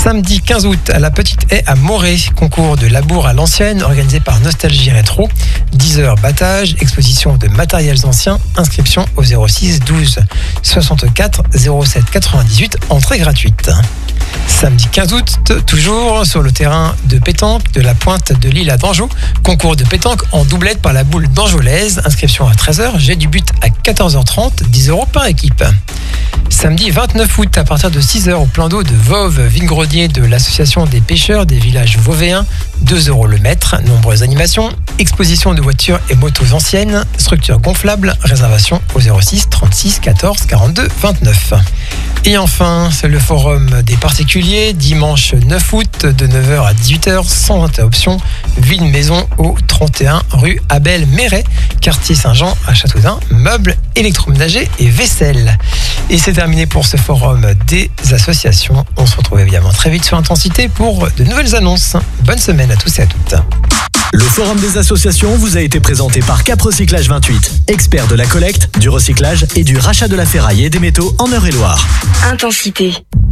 Samedi 15 août, à la Petite Haie à Morée, concours de labour à l'ancienne organisé par Nostalgie Rétro. 10h battage, exposition de matériels anciens, inscription au 06 12 64 07 98, entrée gratuite. Samedi 15 août, toujours sur le terrain de pétanque de la Pointe de l'Île à Danjou, concours de pétanque en doublette par la boule danjolaise, inscription à 13h, jet du but à 14h30, 10 € par équipe. Samedi 29 août, à partir de 6h au plan d'eau de Voves, Vingrodier de l'association des pêcheurs des villages vauvéens, 2 € le mètre, nombreuses animations, exposition de voitures et motos anciennes, structure gonflable, réservation au 06 36 14 42 29. Et enfin, c'est le forum des particuliers, dimanche 9 août, de 9h à 18h, sans interruption, ville maison au 31 rue Abel Méret, quartier Saint-Jean à Châteaudun, meubles, électroménagers et vaisselle. Et c'est terminé pour ce forum des associations. On se retrouve évidemment très vite sur Intensité pour de nouvelles annonces. Bonne semaine à tous et à toutes. Le Forum des associations vous a été présenté par Cap Recyclage 28, expert de la collecte, du recyclage et du rachat de la ferraille et des métaux en Eure-et-Loire. Intensité.